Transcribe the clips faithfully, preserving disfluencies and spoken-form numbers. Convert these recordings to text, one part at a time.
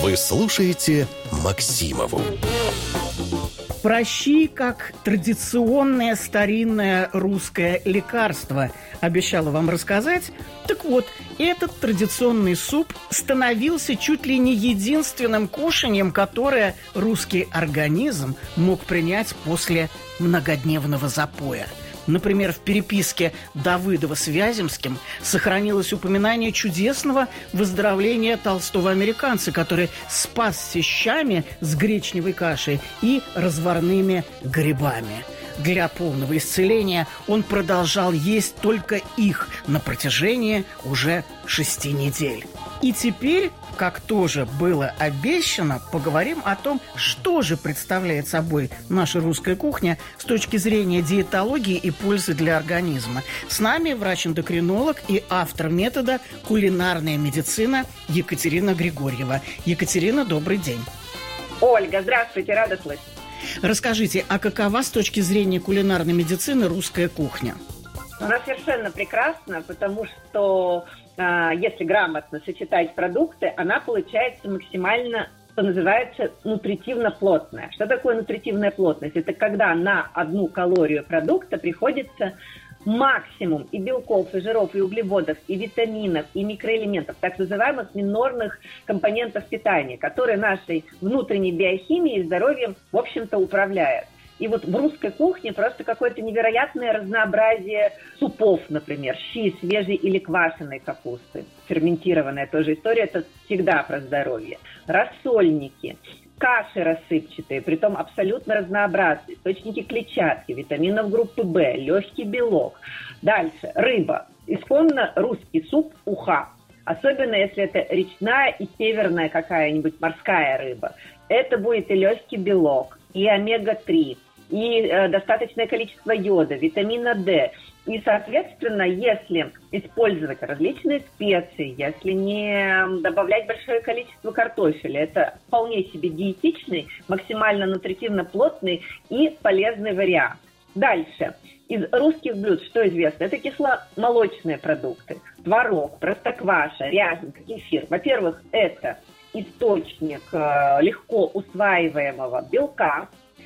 Вы слушаете Максимову. Пращи как традиционное старинное русское лекарство, обещала вам рассказать. Так вот, этот традиционный суп становился чуть ли не единственным кушаньем, которое русский организм мог принять после многодневного запоя. Например, в переписке Давыдова с Вяземским сохранилось упоминание чудесного выздоровления толстого американца, который спасся щами с гречневой кашей и разварными грибами. Для полного исцеления он продолжал есть только их на протяжении уже шести недель. И теперь, как тоже было обещано, поговорим о том, что же представляет собой наша русская кухня с точки зрения диетологии и пользы для организма. С нами врач-эндокринолог и автор метода «Кулинарная медицина» Екатерина Григорьева. Екатерина, добрый день. Ольга, здравствуйте, рада слышать. Расскажите, а какова с точки зрения кулинарной медицины русская кухня? Она совершенно прекрасна, потому что э, если грамотно сочетать продукты, она получается максимально, что называется, нутритивно-плотная. Что такое нутритивная плотность? Это когда на одну калорию продукта приходится максимум и белков, и жиров, и углеводов, и витаминов, и микроэлементов, так называемых минорных компонентов питания, которые нашей внутренней биохимией и здоровьем, в общем-то, управляют. И вот в русской кухне просто какое-то невероятное разнообразие супов, например, щи, свежей или квашеной капусты, ферментированная тоже история, это всегда про здоровье. Рассольники, каши рассыпчатые, притом абсолютно разнообразные, источники клетчатки, витаминов группы В, легкий белок. Дальше, рыба. Исконно русский суп уха, особенно если это речная и северная какая-нибудь морская рыба. Это будет и легкий белок, и омега три, и э, достаточное количество йода, витамина D. И, соответственно, если использовать различные специи, если не добавлять большое количество картофеля, это вполне себе диетичный, максимально нутритивно-плотный и полезный вариант. Дальше. Из русских блюд что известно? Это кисломолочные продукты. Творог, простокваша, ряженка, кефир. Во-первых, это источник э, легко усваиваемого белка.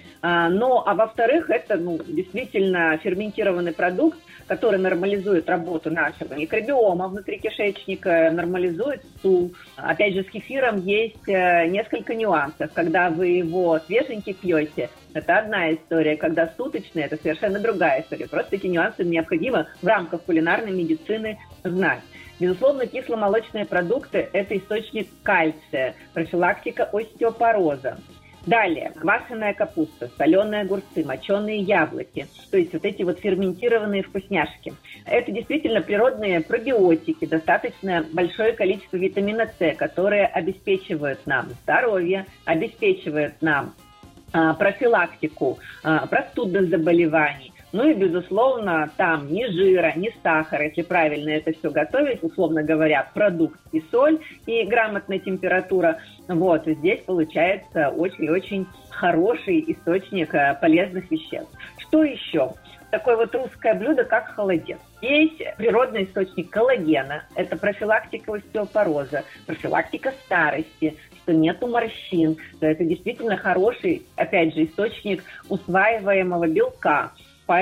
Ну, а во-вторых, это ну, действительно ферментированный продукт, который нормализует работу нашего микробиома внутри кишечника, нормализует стул. Опять же, с кефиром есть несколько нюансов. Когда вы его свеженький пьете, это одна история. Когда суточный, это совершенно другая история. Просто эти нюансы необходимо в рамках кулинарной медицины знать. Безусловно, кисломолочные продукты – это источник кальция, профилактика остеопороза. Далее, квашеная капуста, соленые огурцы, моченые яблоки, то есть вот эти вот ферментированные вкусняшки. Это действительно природные пробиотики, достаточно большое количество витамина С, которые обеспечивают нам здоровье, обеспечивают нам а, профилактику а, простудных заболеваний. Ну и, безусловно, там ни жира, ни сахара, если правильно это все готовить, условно говоря, продукт и соль, и грамотная температура. Вот, здесь получается очень-очень хороший источник полезных веществ. Что еще? Такое вот русское блюдо, как холодец. Есть природный источник коллагена, это профилактика остеопороза, профилактика старости, что нету морщин, то это действительно хороший, опять же, источник усваиваемого белка.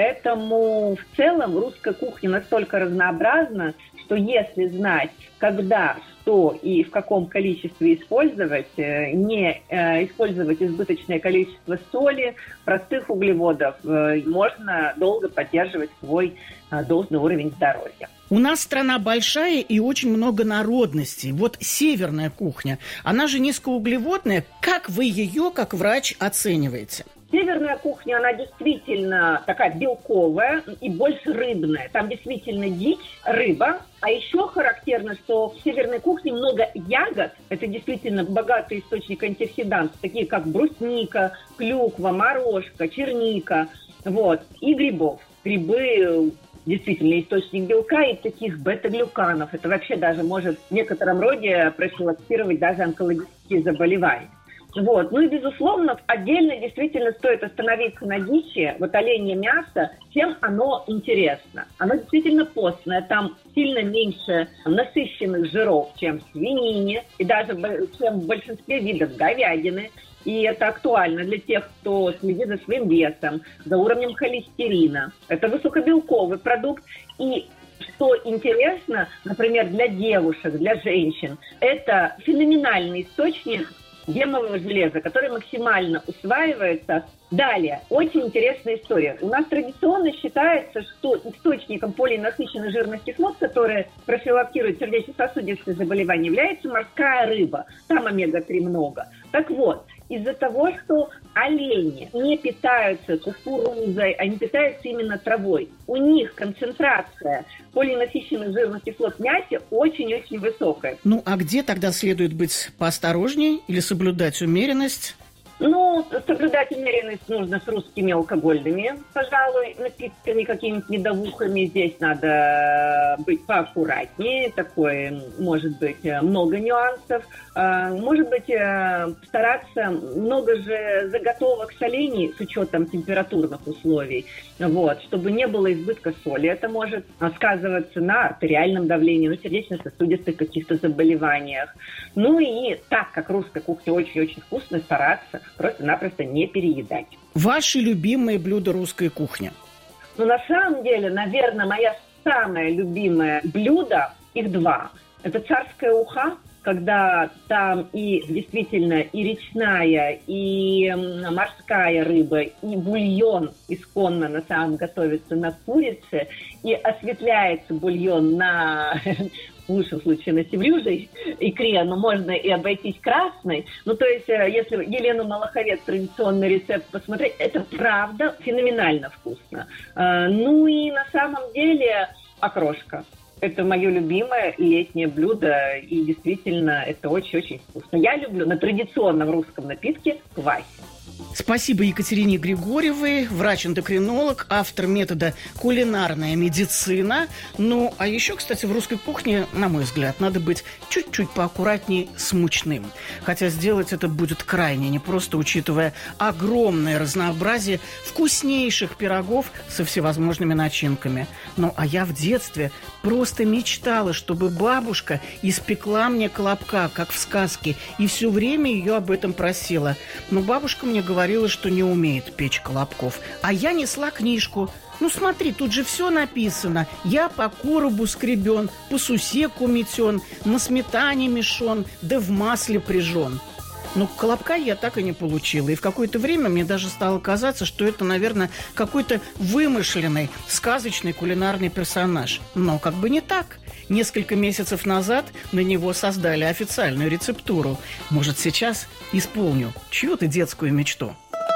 Поэтому в целом русская кухня настолько разнообразна, что если знать, когда, что и в каком количестве использовать, не использовать избыточное количество соли, простых углеводов, можно долго поддерживать свой должный уровень здоровья. У нас страна большая и очень много народностей. Вот северная кухня, она же низкоуглеводная. Как вы ее, как врач, оцениваете? Северная кухня, она действительно такая белковая и больше рыбная. Там действительно дичь, рыба. А еще характерно, что в северной кухне много ягод. Это действительно богатый источник антиоксидантов, такие как брусника, клюква, морожка, черника. Вот. И грибов. Грибы действительно источник белка и таких бета-глюканов. Это вообще даже может в некотором роде профилактировать даже онкологические заболевания. Вот. Ну и, безусловно, отдельно действительно стоит остановиться на дичи, вот оленье мясо, чем оно интересно. Оно действительно постное, там сильно меньше насыщенных жиров, чем в свинине, и даже чем в большинстве видов говядины. И это актуально для тех, кто следит за своим весом, за уровнем холестерина. Это высокобелковый продукт. И что интересно, например, для девушек, для женщин, это феноменальный источник гемового железа, который максимально усваивается. Далее, очень интересная история. У нас традиционно считается, что источником полиненасыщенных жирных кислот, которые профилактируют сердечно-сосудистые заболевания, является морская рыба. Там омега три много. Так вот, из-за того, что олени не питаются кукурузой, они питаются именно травой, у них концентрация полиненасыщенных жирных кислот в мясе очень-очень высокая. Ну, а где тогда следует быть поосторожнее или соблюдать умеренность? Ну, соблюдать умеренность нужно с русскими алкогольными, пожалуй, напитками, какими-то медовухами. Здесь надо быть поаккуратнее. Такое, может быть, много нюансов. Может быть, стараться, много же заготовок солений с учетом температурных условий, вот, чтобы не было избытка соли. Это может сказываться на артериальном давлении, на сердечно-сосудистых каких-то заболеваниях. Ну и так как русская кухня очень-очень вкусная, стараться просто-напросто не переедать. Ваши любимые блюда русской кухни? Ну, на самом деле, наверное, моя самое любимое блюдо, их два. Это царская уха, когда там и действительно и речная, и морская рыба, и бульон исконно на самом готовится на курице, и осветляется бульон на... в лучшем случае на севрюжей икре, но можно и обойтись красной. Ну, то есть, если Елену Малаховец традиционный рецепт посмотреть, это правда феноменально вкусно. Ну и на самом деле окрошка. Это мое любимое летнее блюдо, и действительно это очень-очень вкусно. Я люблю на традиционном русском напитке квасик. Спасибо Екатерине Григорьевой, врач-эндокринолог, автор метода «Кулинарная медицина». Ну, а еще, кстати, в русской кухне, на мой взгляд, надо быть чуть-чуть поаккуратней с мучным. Хотя сделать это будет крайне непросто, учитывая огромное разнообразие вкуснейших пирогов со всевозможными начинками. Ну, а я в детстве просто мечтала, чтобы бабушка испекла мне колобка, как в сказке, и все время ее об этом просила. Но бабушка мне говорила, говорила, что не умеет печь колобков. А я несла книжку. Ну смотри, тут же все написано. Я по коробу скребен, по сусеку метен, на сметане мешон, да в масле прижен. Но колобка я так и не получила. И в какое-то время мне даже стало казаться, что это, наверное, какой-то вымышленный, сказочный кулинарный персонаж. Но как бы не так. Несколько месяцев назад на него создали официальную рецептуру. Может, сейчас исполню чью-то детскую мечту.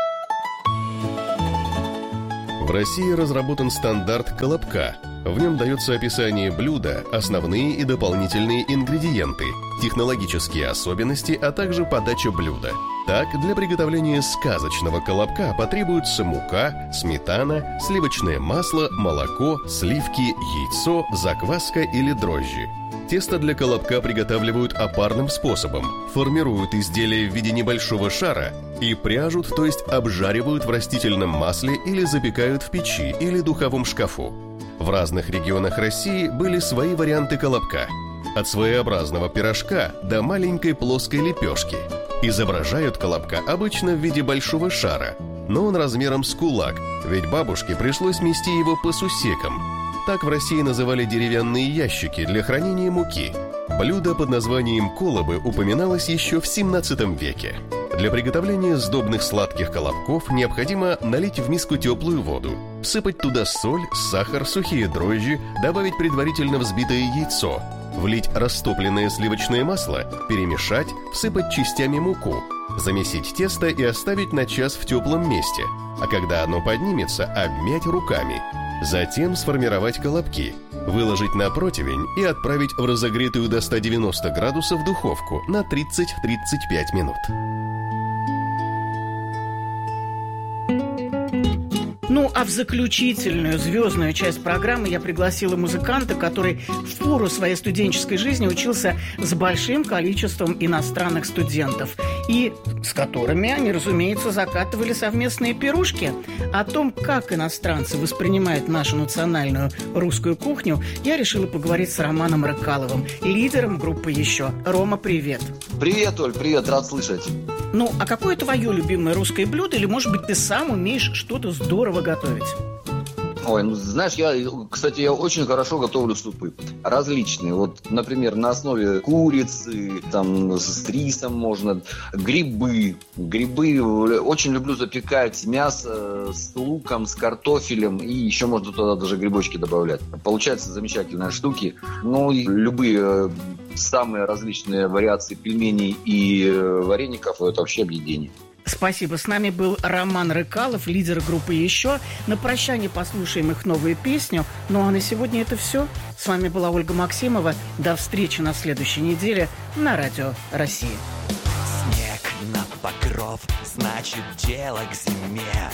В России разработан стандарт колобка. В нем дается описание блюда, основные и дополнительные ингредиенты, технологические особенности, а также подача блюда. Так, для приготовления сказочного колобка потребуется мука, сметана, сливочное масло, молоко, сливки, яйцо, закваска или дрожжи. Тесто для колобка приготавливают опарным способом, формируют изделие в виде небольшого шара и пряжут, то есть обжаривают в растительном масле или запекают в печи или духовом шкафу. В разных регионах России были свои варианты колобка. От своеобразного пирожка до маленькой плоской лепешки. Изображают колобка обычно в виде большого шара, но он размером с кулак, ведь бабушке пришлось мести его по сусекам. Так в России называли деревянные ящики для хранения муки. Блюдо под названием колобы упоминалось еще в семнадцатом веке. Для приготовления сдобных сладких колобков необходимо налить в миску теплую воду, всыпать туда соль, сахар, сухие дрожжи, добавить предварительно взбитое яйцо, влить растопленное сливочное масло, перемешать, всыпать частями муку, замесить тесто и оставить на час в теплом месте, а когда оно поднимется, обмять руками. Затем сформировать колобки, выложить на противень и отправить в разогретую до ста девяноста градусов духовку на тридцать-тридцать пять минут. Ну, а в заключительную звездную часть программы я пригласила музыканта, который в пору своей студенческой жизни учился с большим количеством иностранных студентов. И с которыми они, разумеется, закатывали совместные пирушки. О том, как иностранцы воспринимают нашу национальную русскую кухню, я решила поговорить с Романом Рыкаловым, лидером группы «Еще». Рома, привет. Привет, Оль, привет, рад слышать. Ну, а какое твое любимое русское блюдо? Или, может быть, ты сам умеешь что-то здорово готовить? Ой, ну знаешь, я, кстати, я очень хорошо готовлю супы. Различные. Вот, например, на основе курицы, там, с рисом можно. Грибы. Грибы. Очень люблю запекать мясо с луком, с картофелем. И еще можно туда даже грибочки добавлять. Получаются замечательные штуки. Ну, и любые самые различные вариации пельменей и вареников – это вообще объедение. Спасибо. С нами был Роман Рыкалов, лидер группы «Еще». На прощание послушаем их новую песню. Ну а на сегодня это все. С вами была Ольга Максимова. До встречи на следующей неделе на Радио Россия. Снег на покров, значит дело к зиме.